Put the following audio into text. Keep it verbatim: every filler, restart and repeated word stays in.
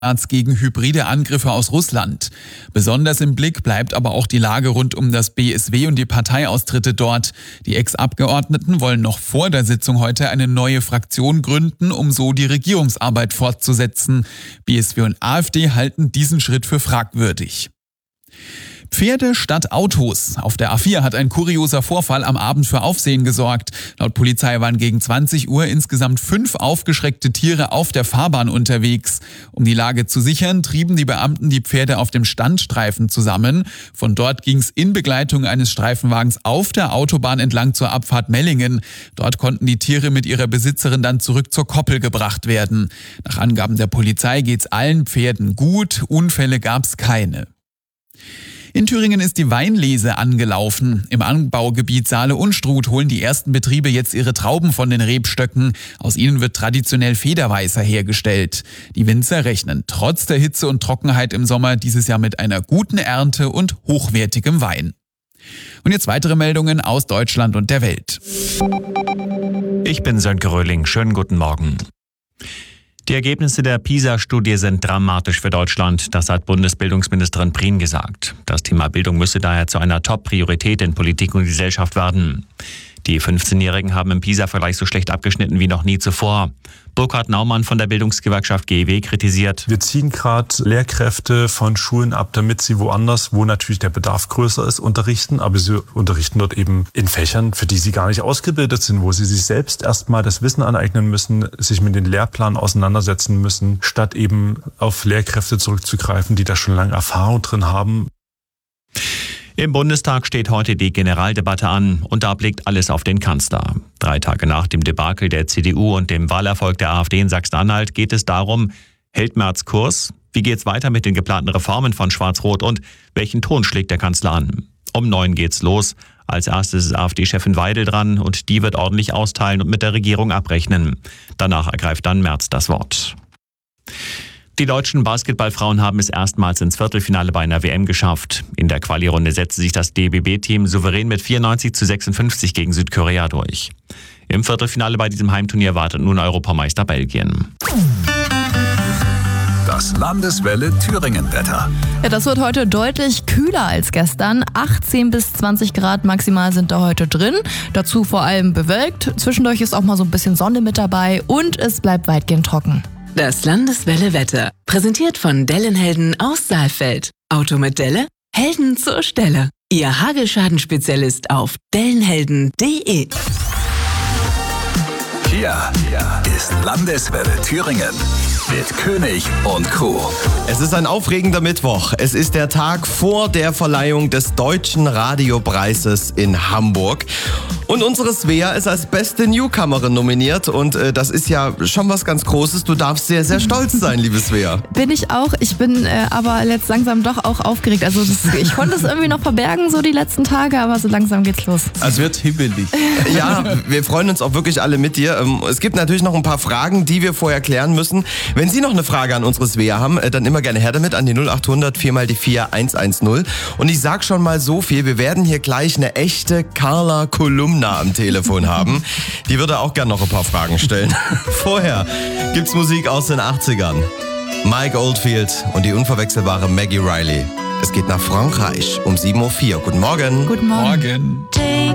gegen hybride Angriffe aus Russland. Besonders im Blick bleibt aber auch die Lage rund um das B S W und die Parteiaustritte dort. Die Ex-Abgeordneten wollen noch vor der Sitzung heute eine neue Fraktion gründen, um so die Regierungsarbeit fortzusetzen. B S W und AfD halten diesen Schritt für fragwürdig. Pferde statt Autos. Auf der A vier hat ein kurioser Vorfall am Abend für Aufsehen gesorgt. Laut Polizei waren gegen zwanzig Uhr insgesamt fünf aufgeschreckte Tiere auf der Fahrbahn unterwegs. Um die Lage zu sichern, trieben die Beamten die Pferde auf dem Standstreifen zusammen. Von dort ging es in Begleitung eines Streifenwagens auf der Autobahn entlang zur Abfahrt Mellingen. Dort konnten die Tiere mit ihrer Besitzerin dann zurück zur Koppel gebracht werden. Nach Angaben der Polizei geht's allen Pferden gut, Unfälle gab's keine. In Thüringen ist die Weinlese angelaufen. Im Anbaugebiet Saale-Unstrut holen die ersten Betriebe jetzt ihre Trauben von den Rebstöcken. Aus ihnen wird traditionell Federweißer hergestellt. Die Winzer rechnen trotz der Hitze und Trockenheit im Sommer dieses Jahr mit einer guten Ernte und hochwertigem Wein. Und jetzt weitere Meldungen aus Deutschland und der Welt. Ich bin Sönke Röhling. Schönen guten Morgen. Die Ergebnisse der PISA-Studie sind dramatisch für Deutschland, das hat Bundesbildungsministerin Prien gesagt. Das Thema Bildung müsse daher zu einer Top-Priorität in Politik und Gesellschaft werden. Die fünfzehnjährigen haben im PISA-Vergleich so schlecht abgeschnitten wie noch nie zuvor. Burkhard Naumann von der Bildungsgewerkschaft G E W kritisiert: Wir ziehen gerade Lehrkräfte von Schulen ab, damit sie woanders, wo natürlich der Bedarf größer ist, unterrichten. Aber sie unterrichten dort eben in Fächern, für die sie gar nicht ausgebildet sind, wo sie sich selbst erstmal das Wissen aneignen müssen, sich mit den Lehrplänen auseinandersetzen müssen, statt eben auf Lehrkräfte zurückzugreifen, die da schon lange Erfahrung drin haben. Im Bundestag steht heute die Generaldebatte an und da blickt alles auf den Kanzler. Drei Tage nach dem Debakel der C D U und dem Wahlerfolg der AfD in Sachsen-Anhalt geht es darum, hält Merz Kurs? Wie geht's weiter mit den geplanten Reformen von Schwarz-Rot und welchen Ton schlägt der Kanzler an? Um neun geht's los. Als erstes ist AfD-Chefin Weidel dran und die wird ordentlich austeilen und mit der Regierung abrechnen. Danach ergreift dann Merz das Wort. Die deutschen Basketballfrauen haben es erstmals ins Viertelfinale bei einer W M geschafft. In der Quali-Runde setzte sich das D B B-Team souverän mit vierundneunzig zu sechsundfünfzig gegen Südkorea durch. Im Viertelfinale bei diesem Heimturnier wartet nun Europameister Belgien. Das Landeswelle Thüringen-Wetter. Ja, das wird heute deutlich kühler als gestern. achtzehn bis zwanzig Grad maximal sind da heute drin. Dazu vor allem bewölkt. Zwischendurch ist auch mal so ein bisschen Sonne mit dabei und es bleibt weitgehend trocken. Das Landeswelle Wetter, präsentiert von Dellenhelden aus Saalfeld. Auto mit Delle? Helden zur Stelle. Ihr Hagelschadenspezialist auf dellenhelden punkt de. Hier, hier ist Landeswelle Thüringen mit König und Kuh. Es ist ein aufregender Mittwoch. Es ist der Tag vor der Verleihung des Deutschen Radiopreises in Hamburg. Und unsere Svea ist als beste Newcomerin nominiert und äh, das ist ja schon was ganz Großes. Du darfst sehr, sehr stolz sein, liebe Svea. Bin ich auch. Ich bin äh, aber jetzt langsam doch auch aufgeregt. Also das, ich konnte es irgendwie noch verbergen, so die letzten Tage, aber so langsam geht's los. Es wird hibbelig. Ja, wir freuen uns auch wirklich alle mit dir. Es gibt natürlich noch ein paar Fragen, die wir vorher klären müssen. Wenn Sie noch eine Frage an unsere Svea haben, dann immer gerne her damit an die null acht hundert vier mal die vier eins eins null. Und ich sag schon mal so viel, wir werden hier gleich eine echte Carla Kolumna am Telefon haben. Die würde auch gerne noch ein paar Fragen stellen. Vorher gibt's Musik aus den achtzigern. Mike Oldfield und die unverwechselbare Maggie Riley. Es geht nach Frankreich um sieben Uhr vier. Guten Morgen. Guten Morgen. Morgen.